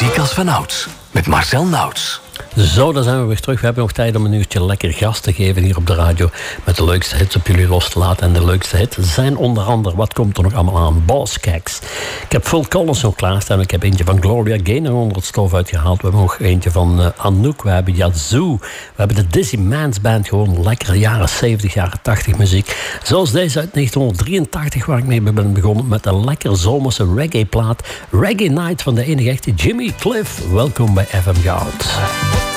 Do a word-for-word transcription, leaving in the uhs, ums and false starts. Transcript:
Muziek als vanouds, met Marcel Nauts. Zo, dan zijn we weer terug. We hebben nog tijd om een uurtje lekker gas te geven hier op de radio. Met de leukste hits op jullie los te laten. En de leukste hits zijn onder andere, wat komt er nog allemaal aan? Boskeks. Ik heb Phil Collins nog klaarstaan. Ik heb eentje van Gloria Gaynor onder het stof uitgehaald. We hebben nog eentje van uh, Anouk. We hebben Yazoo. We hebben de Dizzy Man's Band. Gewoon lekkere jaren zeventig, jaren tachtig muziek. Zoals deze uit negentien drieëntachtig, waar ik mee ben begonnen. Met een lekkere zomerse reggae plaat. Reggae Night van de enige echte Jimmy Cliff. Welkom bij F M Goud.